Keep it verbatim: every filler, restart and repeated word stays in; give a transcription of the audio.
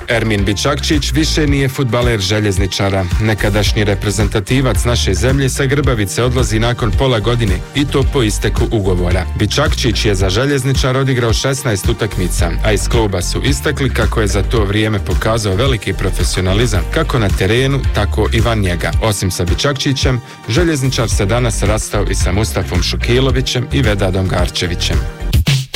Ermin Bičakčić više nije fudbaler Željezničara. Nekadašnji reprezentativac naše zemlje sa Grbavice odlazi nakon pola godine i to po isteku ugovora. Bičakčić je za Željezničar odigrao šesnaest utakmica, a iz kluba su istakli kako je za to vrijeme pokazao veliki profesionalizam kako na terenu, tako i van njega. Osim sa Bičakčićem, Željezničar se danas rastao i sa Mustafom Šukilovićem i Vedadom Garčevićem.